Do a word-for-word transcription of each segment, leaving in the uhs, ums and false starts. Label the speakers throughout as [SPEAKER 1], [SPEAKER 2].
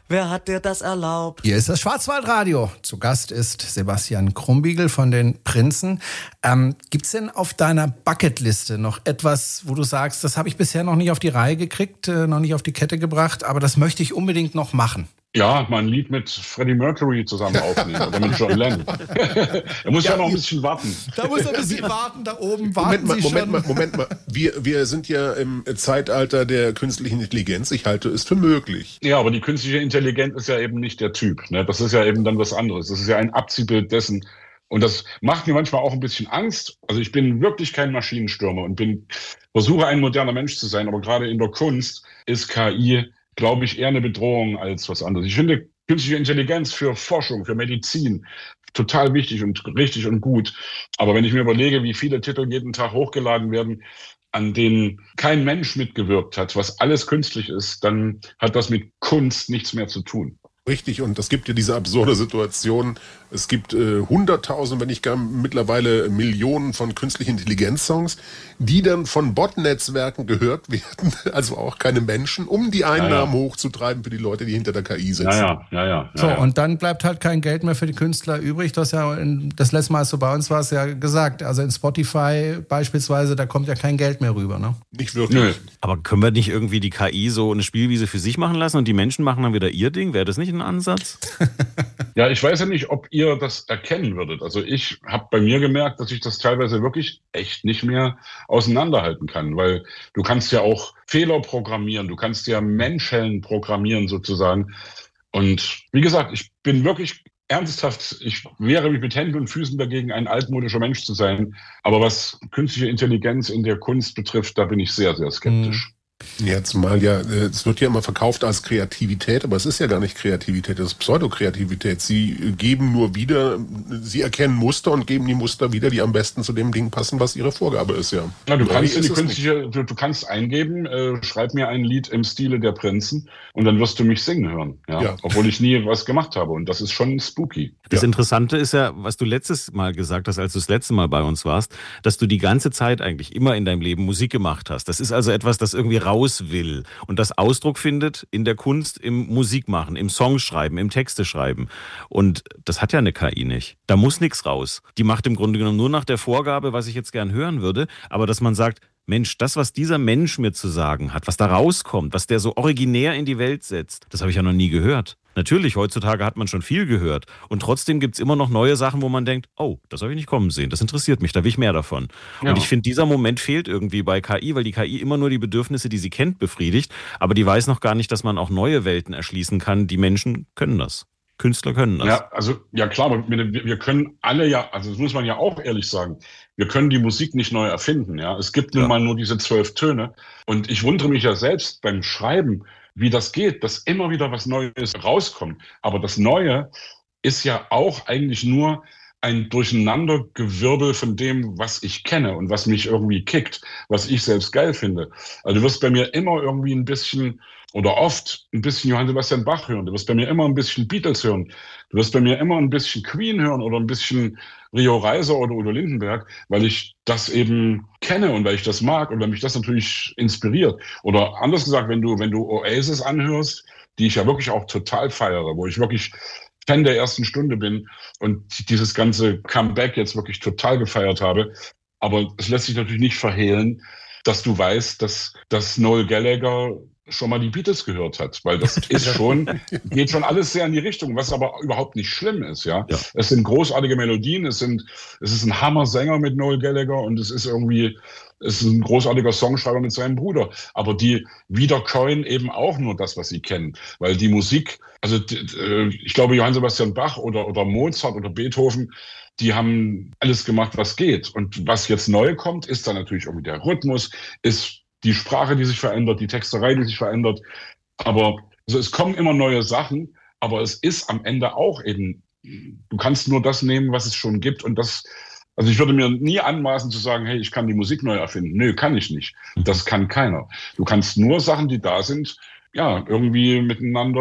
[SPEAKER 1] Wer hat dir das erlaubt?
[SPEAKER 2] Hier ist das Schwarzwaldradio. Zu Gast ist Sebastian Krumbiegel von den Prinzen. Ähm, gibt's denn auf deiner Bucketliste noch etwas, wo du sagst, das habe ich bisher noch nicht auf die Reihe gekriegt, äh, noch nicht auf die Kette gebracht, aber das möchte ich unbedingt noch machen?
[SPEAKER 3] Ja, mal ein Lied mit Freddie Mercury zusammen aufnehmen oder mit John Lennon. Er muss ja, ja noch ein bisschen warten.
[SPEAKER 2] Da muss er ein bisschen warten, da oben warten
[SPEAKER 4] Moment mal,
[SPEAKER 2] Sie
[SPEAKER 4] Moment
[SPEAKER 2] schon.
[SPEAKER 4] mal, Moment mal. Wir, wir sind ja im Zeitalter der künstlichen Intelligenz. Ich halte es für möglich.
[SPEAKER 3] Ja, aber die künstliche Intelligenz ist ja eben nicht der Typ. Ne? Das ist ja eben dann was anderes. Das ist ja ein Abziehbild dessen. Und das macht mir manchmal auch ein bisschen Angst. Also ich bin wirklich kein Maschinenstürmer und bin versuche ein moderner Mensch zu sein. Aber gerade in der Kunst ist K I, glaube ich, eher eine Bedrohung als was anderes. Ich finde künstliche Intelligenz für Forschung, für Medizin total wichtig und richtig und gut. Aber wenn ich mir überlege, wie viele Titel jeden Tag hochgeladen werden, an denen kein Mensch mitgewirkt hat, was alles künstlich ist, dann hat das mit Kunst nichts mehr zu tun.
[SPEAKER 4] Richtig, und es gibt ja diese absurde Situation, es gibt äh, hunderttausend, wenn nicht gar mittlerweile Millionen von künstlichen Intelligenz-Songs, die dann von Bot-Netzwerken gehört werden, also auch keine Menschen, um die Einnahmen ja, ja. hochzutreiben für die Leute, die hinter der K I sitzen.
[SPEAKER 3] Ja, ja, ja, ja,
[SPEAKER 2] so,
[SPEAKER 3] ja.
[SPEAKER 2] Und dann bleibt halt kein Geld mehr für die Künstler übrig. Du hast ja in, das letzte Mal, als du bei uns warst, ja gesagt, also in Spotify beispielsweise, da kommt ja kein Geld mehr rüber, ne?
[SPEAKER 4] Nicht wirklich. Nö.
[SPEAKER 5] Aber können wir nicht irgendwie die K I so eine Spielwiese für sich machen lassen und die Menschen machen dann wieder ihr Ding? Wäre das nicht ein Ansatz?
[SPEAKER 3] Ja, ich weiß ja nicht, ob ihr das erkennen würdet. Also ich habe bei mir gemerkt, dass ich das teilweise wirklich echt nicht mehr auseinanderhalten kann, weil du kannst ja auch Fehler programmieren, du kannst ja Menschen programmieren sozusagen. Und wie gesagt, ich bin wirklich ernsthaft, ich wehre mich mit Händen und Füßen dagegen, ein altmodischer Mensch zu sein. Aber was künstliche Intelligenz in der Kunst betrifft, da bin ich sehr, sehr skeptisch.
[SPEAKER 4] Mhm. Jetzt mal ja, es wird ja immer verkauft als Kreativität, aber es ist ja gar nicht Kreativität, das ist Pseudokreativität. Sie geben nur wieder, sie erkennen Muster und geben die Muster wieder, die am besten zu dem Ding passen, was ihre Vorgabe ist, ja.
[SPEAKER 3] Ja, du kannst in die künstliche, du, du kannst eingeben, äh, schreib mir ein Lied im Stile der Prinzen und dann wirst du mich singen hören, ja? Ja. Obwohl ich nie was gemacht habe und das ist schon spooky.
[SPEAKER 5] Das
[SPEAKER 3] ja.
[SPEAKER 5] Interessante ist ja, was du letztes Mal gesagt hast, als du das letzte Mal bei uns warst, dass du die ganze Zeit eigentlich immer in deinem Leben Musik gemacht hast. Das ist also etwas, das irgendwie raus will und das Ausdruck findet in der Kunst, im Musikmachen, im Songschreiben, im Texteschreiben. Und das hat ja eine K I nicht. Da muss nichts raus. Die macht im Grunde genommen nur nach der Vorgabe, was ich jetzt gern hören würde, aber dass man sagt, Mensch, das, was dieser Mensch mir zu sagen hat, was da rauskommt, was der so originär in die Welt setzt, das habe ich ja noch nie gehört. Natürlich, heutzutage hat man schon viel gehört und trotzdem gibt es immer noch neue Sachen, wo man denkt, oh, das habe ich nicht kommen sehen, das interessiert mich, da will ich mehr davon. Ja. Und ich finde, dieser Moment fehlt irgendwie bei K I, weil die K I immer nur die Bedürfnisse, die sie kennt, befriedigt, aber die weiß noch gar nicht, dass man auch neue Welten erschließen kann. Die Menschen können das. Künstler können das.
[SPEAKER 3] Ja, also, ja klar, wir, wir können alle ja, also das muss man ja auch ehrlich sagen, wir können die Musik nicht neu erfinden, ja. Es gibt nun ja. mal nur diese zwölf Töne und ich wundere mich ja selbst beim Schreiben, wie das geht, dass immer wieder was Neues rauskommt. Aber das Neue ist ja auch eigentlich nur ein Durcheinandergewirbel von dem, was ich kenne und was mich irgendwie kickt, was ich selbst geil finde. Also du wirst bei mir immer irgendwie ein bisschen oder oft ein bisschen Johann Sebastian Bach hören. Du wirst bei mir immer ein bisschen Beatles hören. Du wirst bei mir immer ein bisschen Queen hören oder ein bisschen Rio Reiser oder Udo Lindenberg, weil ich das eben kenne und weil ich das mag und weil mich das natürlich inspiriert. Oder anders gesagt, wenn du, wenn du Oasis anhörst, die ich ja wirklich auch total feiere, wo ich wirklich Fan der ersten Stunde bin und dieses ganze Comeback jetzt wirklich total gefeiert habe. Aber es lässt sich natürlich nicht verhehlen, dass du weißt, dass, dass Noel Gallagher schon mal die Beatles gehört hat, weil das ist schon, geht schon alles sehr in die Richtung, was aber überhaupt nicht schlimm ist, ja. ja. Es sind großartige Melodien, es sind, es ist ein Hammer-Sänger mit Noel Gallagher und es ist irgendwie, es ist ein großartiger Songschreiber mit seinem Bruder. Aber die wiederkäuen eben auch nur das, was sie kennen, weil die Musik, also ich glaube Johann Sebastian Bach oder, oder Mozart oder Beethoven, die haben alles gemacht, was geht. Und was jetzt neu kommt, ist dann natürlich irgendwie der Rhythmus, ist die Sprache, die sich verändert, die Texterei, die sich verändert. Aber also es kommen immer neue Sachen, aber es ist am Ende auch eben, du kannst nur das nehmen, was es schon gibt. Und das, also ich würde mir nie anmaßen zu sagen, hey, ich kann die Musik neu erfinden. Nö, kann ich nicht. Das kann keiner. Du kannst nur Sachen, die da sind, ja, irgendwie miteinander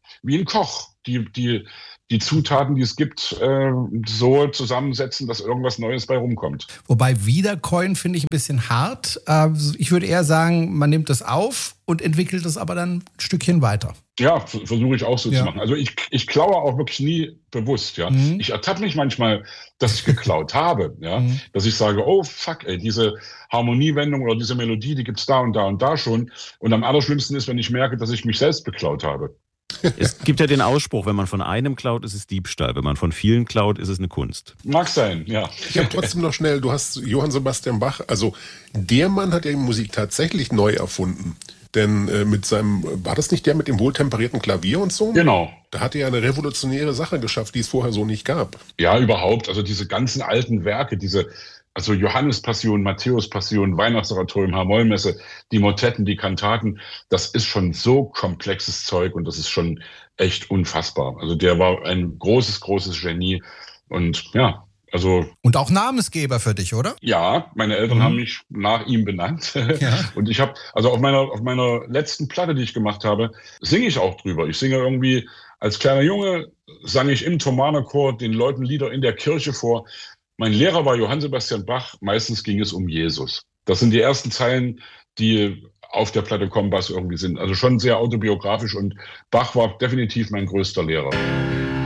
[SPEAKER 3] wie ein Koch, die, die, die Zutaten, die es gibt, äh, so zusammensetzen, dass irgendwas Neues bei rumkommt.
[SPEAKER 2] Wobei Wiederkäuen finde ich ein bisschen hart. Äh, ich würde eher sagen, man nimmt das auf und entwickelt es aber dann ein Stückchen weiter.
[SPEAKER 3] Ja, versuche ich auch so
[SPEAKER 2] ja.
[SPEAKER 3] zu machen. Also ich, ich klaue auch wirklich nie bewusst. Ja,
[SPEAKER 2] mhm.
[SPEAKER 3] Ich ertappe mich manchmal, dass ich geklaut habe. Ja, mhm. Dass ich sage, oh fuck, ey, diese Harmoniewendung oder diese Melodie, die gibt's da und da und da schon. Und am allerschlimmsten ist, wenn ich merke, dass ich mich selbst beklaut habe.
[SPEAKER 5] Es gibt ja den Ausspruch, wenn man von einem klaut, ist es Diebstahl. Wenn man von vielen klaut, ist es eine Kunst.
[SPEAKER 3] Mag sein, ja.
[SPEAKER 4] Ich habe trotzdem noch schnell, du hast Johann Sebastian Bach, also der Mann hat ja die Musik tatsächlich neu erfunden. Denn äh, mit seinem, war das nicht der mit dem wohltemperierten Klavier und so?
[SPEAKER 3] Genau.
[SPEAKER 4] Da hat er ja eine revolutionäre Sache geschafft, die es vorher so nicht gab.
[SPEAKER 3] Ja, überhaupt. Also diese ganzen alten Werke, diese, also Johannes-Passion, Matthäus-Passion, Weihnachtsoratorium, H-Moll-Messe, die Motetten, die Kantaten, das ist schon so komplexes Zeug und das ist schon echt unfassbar. Also der war ein großes, großes Genie und ja, also.
[SPEAKER 2] Und auch Namensgeber für dich, oder?
[SPEAKER 3] Ja, meine Eltern
[SPEAKER 2] mhm.
[SPEAKER 3] haben mich nach ihm benannt.
[SPEAKER 2] Ja.
[SPEAKER 3] Und ich habe, also auf meiner, auf meiner letzten Platte, die ich gemacht habe, singe ich auch drüber. Ich singe irgendwie, als kleiner Junge sang ich im Thomanerchor den Leuten Lieder in der Kirche vor. Mein Lehrer war Johann Sebastian Bach. Meistens ging es um Jesus. Das sind die ersten Zeilen, die auf der Platte Kompass irgendwie sind. Also schon sehr autobiografisch und Bach war definitiv mein größter Lehrer.